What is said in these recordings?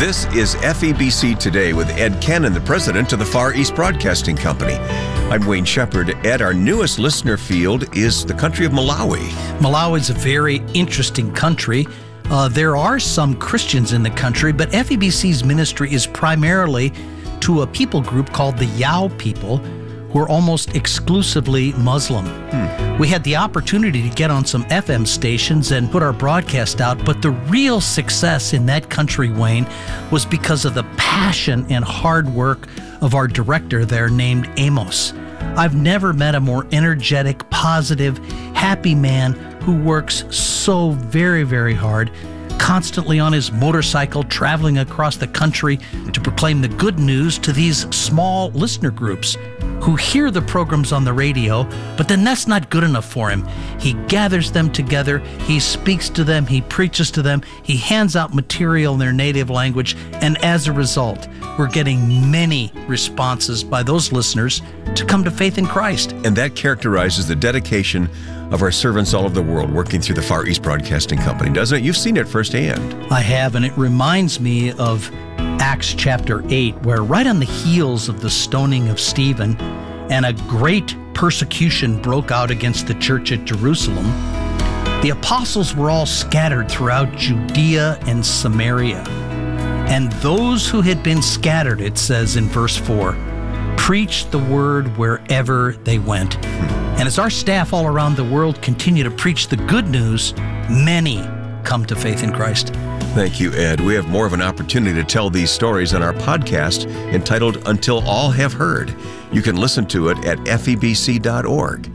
This is FEBC Today with Ed Cannon, the president of the Far East Broadcasting Company. I'm Wayne Shepherd. Ed, our newest listener field is the country of Malawi. Malawi is a very interesting country. There are some Christians in the country, but FEBC's ministry is primarily to a people group called the Yao people, who are almost exclusively Muslim. We had the opportunity to get on some FM stations and put our broadcast out, but the real success in that country, Wayne, was because of the passion and hard work of our director there named Amos. I've never met a more energetic, positive, happy man who works so very, very hard, constantly on his motorcycle traveling across the country to proclaim the good news to these small listener groups who hear the programs on the radio, but then that's not good enough for him. He gathers them together, he speaks to them, he preaches to them, he hands out material in their native language, and as a result, we're getting many responses by those listeners to come to faith in Christ. And that characterizes the dedication of our servants all over the world working through the Far East Broadcasting Company, doesn't it? You've seen it firsthand. I have, and it reminds me of Acts chapter 8, where right on the heels of the stoning of Stephen and a great persecution broke out against the church at Jerusalem, the apostles were all scattered throughout Judea and Samaria. And those who had been scattered, it says in verse 4, preached the word wherever they went. And as our staff all around the world continue to preach the good news, many come to faith in Christ. Thank you, Ed. We have more of an opportunity to tell these stories on our podcast entitled Until All Have Heard. You can listen to it at febc.org,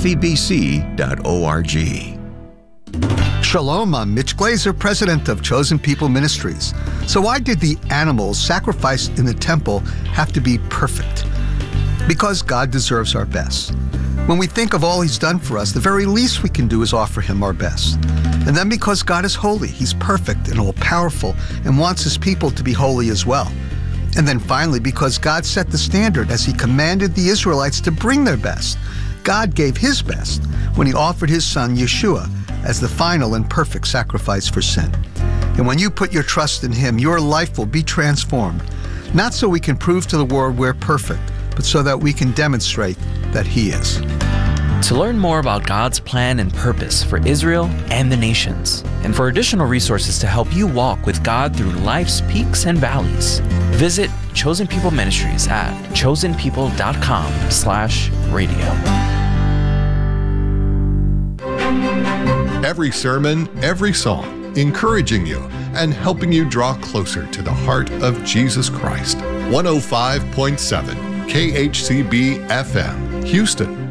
febc.org. Shalom, I'm Mitch Glazer, president of Chosen People Ministries. So why did the animals sacrificed in the temple have to be perfect? Because God deserves our best. When we think of all He's done for us, the very least we can do is offer Him our best. And then because God is holy, He's perfect and all-powerful and wants His people to be holy as well. And then finally, because God set the standard as He commanded the Israelites to bring their best. God gave His best when He offered His Son, Yeshua, as the final and perfect sacrifice for sin. And when you put your trust in Him, your life will be transformed. Not so we can prove to the world we're perfect, but so that we can demonstrate that He is. To learn more about God's plan and purpose for Israel and the nations, and for additional resources to help you walk with God through life's peaks and valleys, visit Chosen People Ministries at chosenpeople.com/radio. Every sermon, every song, encouraging you and helping you draw closer to the heart of Jesus Christ. 105.7 KHCB FM, Houston.